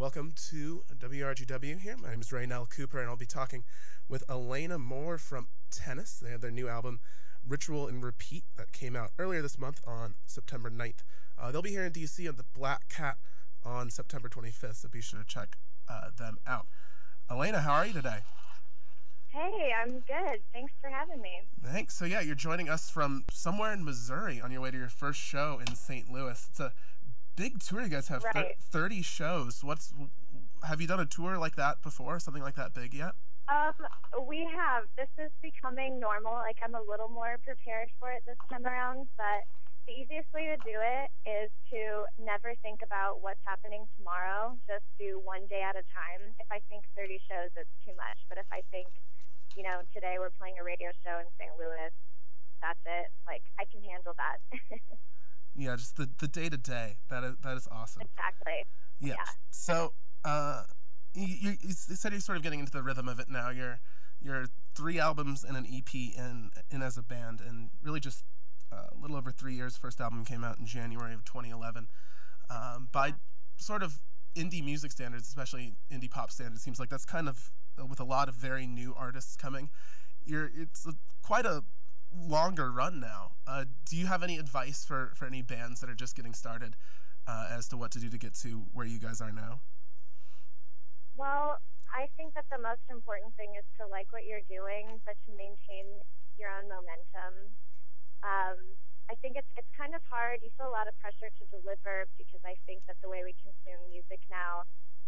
Welcome to WRGW here. My name is Raynell Cooper, and I'll be talking with Elena Moore from Tennis. They have their new album, Ritual and Repeat, that came out earlier this month on September 9th. They'll be here in D.C. at the Black Cat on September 25th, so be sure to check them out. Elena, how are you today? Hey, I'm good. Thanks for having me. Thanks. So yeah, you're joining us from somewhere in Missouri on your way to your first show in St. Louis. It's a big tour. You guys have Right. 30 shows. Have you done a tour like that before? Something like that big yet? We have. This is becoming normal. Like, I'm a little more prepared for it this time around, but the easiest way to do it is to never think about what's happening tomorrow. Just do one day at a time. If I think 30 shows, it's too much. But if I think, today we're playing a radio show in St. Louis, that's it. Like, I can handle that. Yeah, just the day to day. That is awesome. Exactly. Yeah. So, you said you're sort of getting into the rhythm of it now. You're 3 albums and an EP in as a band, and really just a little over 3 years. First album came out in January of 2011. By sort of indie music standards, especially indie pop standards, it seems like that's kind of with a lot of very new artists coming. It's quite a longer run now. Do you have any advice for any bands that are just getting started as to what to do to get to where you guys are now? Well, I think that the most important thing is to like what you're doing, but to maintain your own momentum. I think it's kind of hard. You feel a lot of pressure to deliver because I think that the way we consume music now,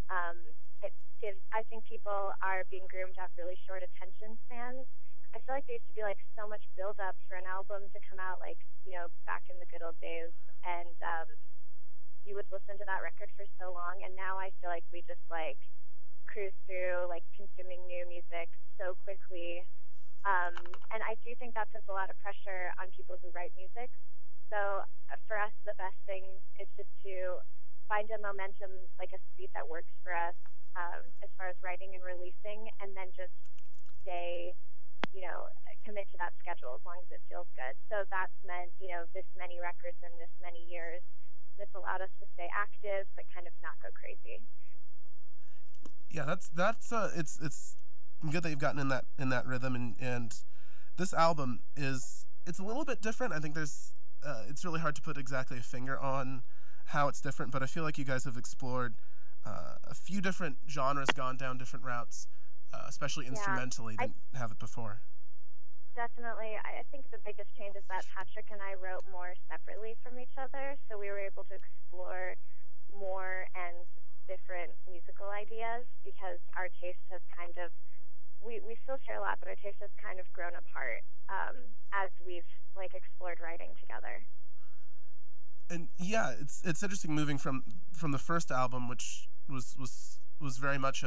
I think people are being groomed to have really short attention spans. I feel like there used to be like so much build up for an album to come out, like, back in the good old days, and you would listen to that record for so long, and now I feel like we just like cruise through like consuming new music so quickly. And I do think that puts a lot of pressure on people who write music. So for us, the best thing is just to find a momentum, like a speed that works for us as far as writing and releasing, and then just stay, commit to that schedule as long as it feels good. So that's meant, this many records in this many years. It's allowed us to stay active, but kind of not go crazy. Yeah, that's it's good that you've gotten in that rhythm, and this album it's a little bit different. I think it's really hard to put exactly a finger on how it's different, but I feel like you guys have explored a few different genres, gone down different routes, especially instrumentally, than have it before. Definitely. I think the biggest change is that Patrick and I wrote more separately from each other, so we were able to explore more and different musical ideas because our taste has kind of, we still share a lot, but our taste has kind of grown apart as we've like explored writing together. And yeah, it's interesting moving from the first album, which was very much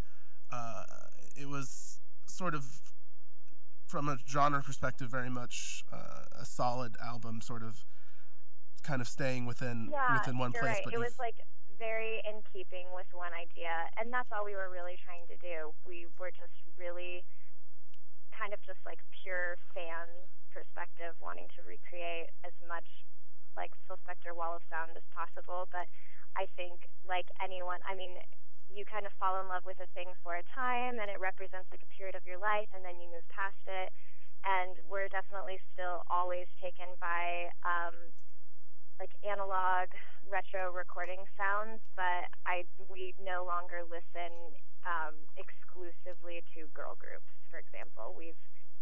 it was sort of, from a genre perspective, very much a solid album, sort of kind of staying within one place. Right. But it was like very in keeping with one idea, and that's all we were really trying to do. We were just really kind of just like pure fan perspective, wanting to recreate as much like Phil Spector Wall of Sound as possible. But I think like anyone, I mean, you kind of fall in love with a thing for a time, and it represents like a period of your life, and then you move past it. And we're definitely still always taken by like analog retro recording sounds, but we no longer listen exclusively to girl groups, for example. We've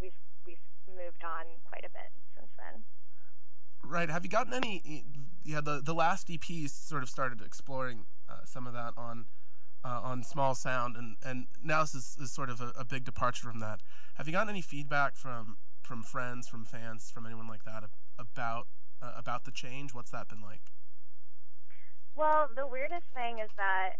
moved on quite a bit since then. Right. Have you gotten any? Yeah, the last EP sort of started exploring some of that on Small Sound, and now this is sort of a big departure from that. Have you gotten any feedback from friends, from fans, from anyone like that about the change? What's that been like? Well, the weirdest thing is that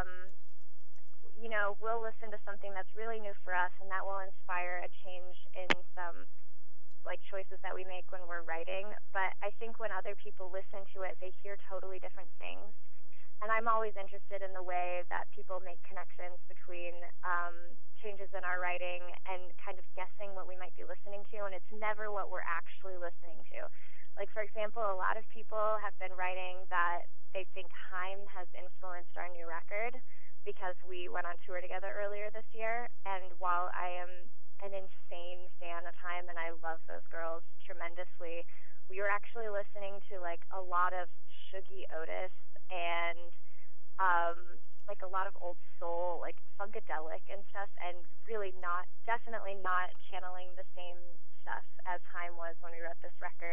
we'll listen to something that's really new for us, and that will inspire a change in some like choices that we make when we're writing. But I think when other people listen to it, they hear totally different things. And I'm always interested in the way that people make connections between changes in our writing and kind of guessing what we might be listening to, and it's never what we're actually listening to. Like, for example, a lot of people have been writing that they think Haim has influenced our new record because we went on tour together earlier this year. And while I am an insane fan of Haim and I love those girls tremendously, we were actually listening to like a lot of Shuggy Otis and like a lot of old soul, like funkadelic and stuff, and really definitely not channeling the same stuff as Haim was when we wrote this record.